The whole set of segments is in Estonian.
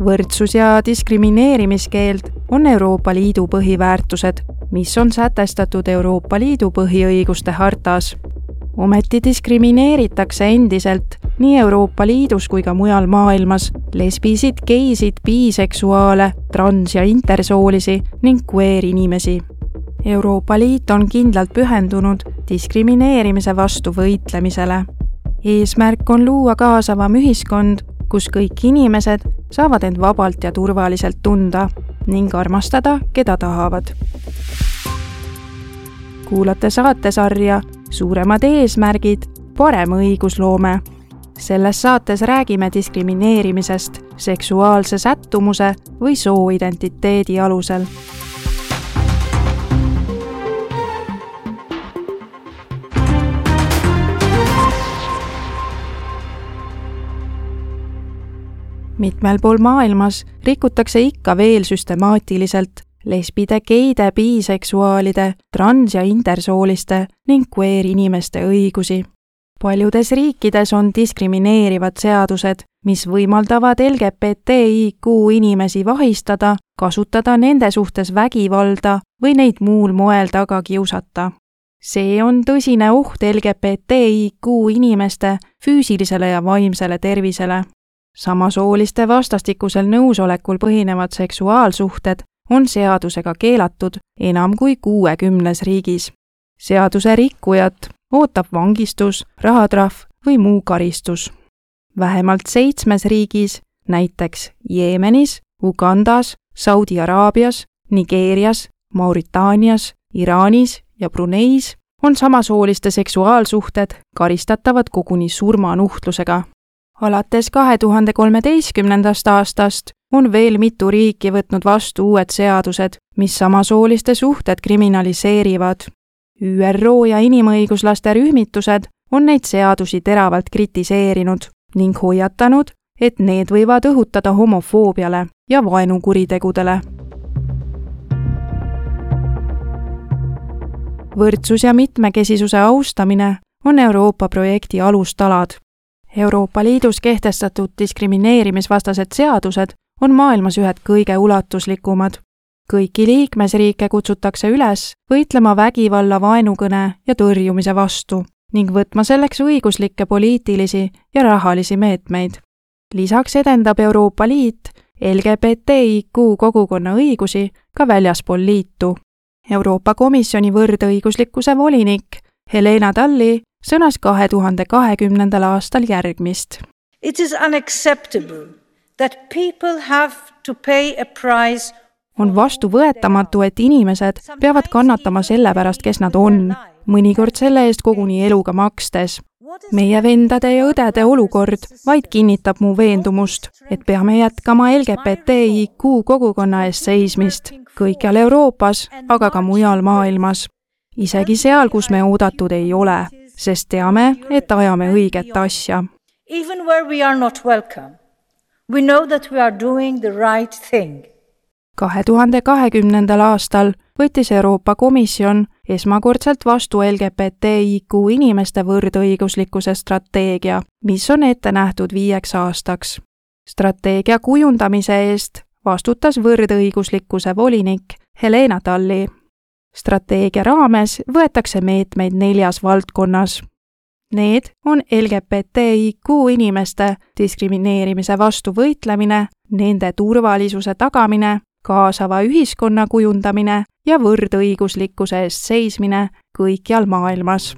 Võrdsus ja diskrimineerimiskeeld on Euroopa Liidu põhiväärtused, mis on sätestatud Euroopa Liidu põhiõiguste hartas. Ometi diskrimineeritakse endiselt nii Euroopa Liidus kui ka mujal maailmas lesbisid, geisid, biseksuaale, trans- ja intersoolisi ning queer-inimesi. Euroopa Liit on kindlalt pühendunud diskrimineerimise vastu võitlemisele. Eesmärk on luua kaasavam ühiskond, kus kõik inimesed saavad end vabalt ja turvaliselt tunda ning armastada, keda tahavad. Kuulate saatesarja Suuremad eesmärgid, parem õigusloome. Selles saates räägime diskrimineerimisest seksuaalse sättumuse või sooidentiteedi alusel. Mitmel pool maailmas rikutakse ikka veel süstemaatiliselt lesbide, geide, biseksuaalide, trans- ja intersooliste ning queer-inimeste õigusi. Paljudes riikides on diskrimineerivad seadused, mis võimaldavad LGBTIQ inimesi vahistada, kasutada nende suhtes vägivalda või neid muul moel taga kiusata. See on tõsine oht LGBTIQ inimeste füüsilisele ja vaimsele tervisele. Samasooliste vastastikusel nõusolekul põhinevad seksuaalsuhted on seadusega keelatud enam kui 60 riigis. Seaduse rikkujat ootab vangistus, rahatrahv või muu karistus. Vähemalt 7 riigis, näiteks Jeemenis, Ugandas, Saudi Araabias, Nigeerias, Mauritaanias, Iraanis ja Bruneis on samasooliste seksuaalsuhted karistatavad koguni surmanuhtlusega. Alates 2013. aastast on veel mitu riiki võtnud vastu uued seadused, mis samasooliste suhted kriminaliseerivad. ÜRO ja inimõiguslaste rühmitused on neid seadusi teravalt kritiseerinud ning hoiatanud, et need võivad õhutada homofoobiale ja vaenukuritegudele. Võrdsus ja mitmekesisuse austamine on Euroopa projekti alustalad. Euroopa Liidus kehtestatud diskrimineerimisvastased seadused on maailmas ühed kõige ulatuslikumad. Kõiki liikmesriike kutsutakse üles võitlema vägivalla, vaenukõne ja tõrjumise vastu ning võtma selleks õiguslikke, poliitilisi ja rahalisi meetmeid. Lisaks edendab Euroopa Liit LGBTIQ kogukonna õigusi ka väljaspool liitu. Euroopa Komisjoni võrdõiguslikkuse volinik Helena Dalli sõnas 2020. aastal järgmist. It is unacceptable that people have to pay a price. On vastuvõetamatu, et inimesed peavad kannatama selle pärast, kes nad on, mõnikord selle eest koguni eluga makstes. Meie vendade ja õdede olukord vaid kinnitab mu veendumust, et peame jätkama LGBTIQ kogukonna eest seismist kõikjal Euroopas, aga ka mujal maailmas. Isegi seal, kus me oodatud ei ole, sest teame, et ajame õiget asja. Even where we are not welcome, we know that we are doing the right thing. 2020. aastal võttis Euroopa Komisjon esmakordselt vastu LGBTIQ inimeste võrdõiguslikkuse strateegia, mis on ette nähtud 5 aastaks. Strateegia kujundamise eest vastutas võrdõiguslikkuse volinik Helena Dalli. Strateegia raames võetakse meetmeid 4 valdkonnas. Need on LGBTIQ inimeste diskrimineerimise vastu võitlemine, nende turvalisuse tagamine, kaasava ühiskonna kujundamine ja võrdõiguslikkuse eest seismine kõikjal maailmas.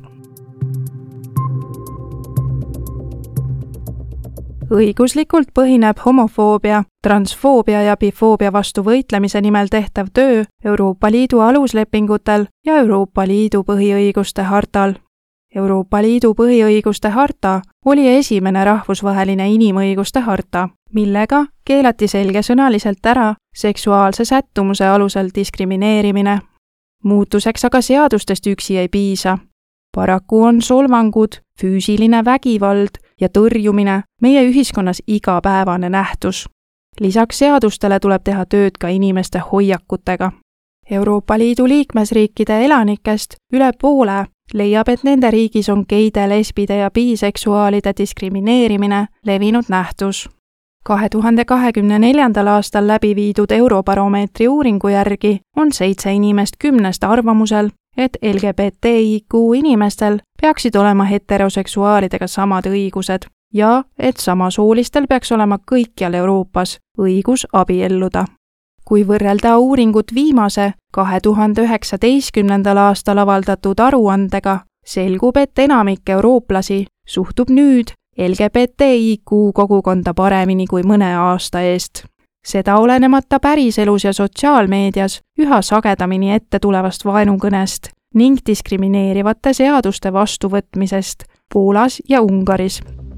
Õiguslikult põhineb homofoobia, transfoobia ja bifoobia vastu võitlemise nimel tehtav töö Euroopa Liidu aluslepingutel ja Euroopa Liidu põhiõiguste hartal. Euroopa Liidu põhiõiguste harta oli esimene rahvusvaheline inimõiguste harta, millega keelati selgesõnaliselt ära seksuaalse sättumuse alusel diskrimineerimine. Muutuseks aga seadustest üksi ei piisa. Paraku on solvangud, füüsiline vägivald ja tõrjumine meie ühiskonnas igapäevane nähtus. Lisaks seadustele tuleb teha tööd ka inimeste hoiakutega. Euroopa Liidu liikmesriikide elanikest üle poole leiab, et nende riigis on geide, lesbide ja biseksuaalide diskrimineerimine levinud nähtus. 2024. aastal läbi viidud Eurobaromeetri uuringu järgi on 7 inimest 10 arvamusel, et LGBTIQ inimestel peaksid olema heteroseksuaalidega samad õigused ja et samasoolistel peaks olema kõikjal Euroopas õigus abielluda. Kui võrrelda uuringut viimase 2019. aastal avaldatud aruandega, selgub, et enamik eurooplasi suhtub nüüd LGBTIQ kogukonda paremini kui mõne aasta eest. Seda olenemata päriselus ja sotsiaalmeedias üha sagedamini ette tulevast vaenukõnest ning diskrimineerivate seaduste vastuvõtmisest Poolas ja Ungaris.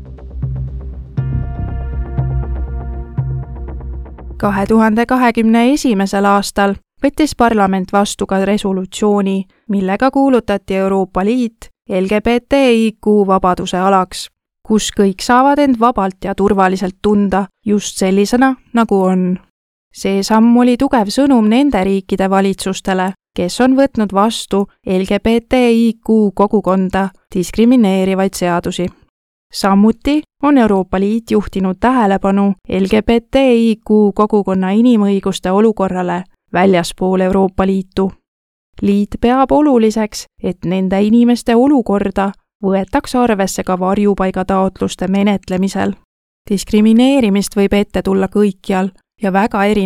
2021. aastal võttis parlament vastu ka resolutsiooni, millega kuulutati Euroopa Liit LGBTIQ vabaduse alaks, kus kõik saavad end vabalt ja turvaliselt tunda just sellisena, nagu on. See samm oli tugev sõnum nende riikide valitsustele, kes on võtnud vastu LGBTIQ kogukonda diskrimineerivaid seadusi. Samuti on Euroopa Liit juhtinud tähelepanu LGBTIQ kogukonna inimõiguste olukorrale väljaspool Euroopa Liitu. Liit peab oluliseks, et nende inimeste olukorda võetakse arvesse ka varjupaigataotluste menetlemisel. Diskrimineerimist võib ette tulla kõikjal ja väga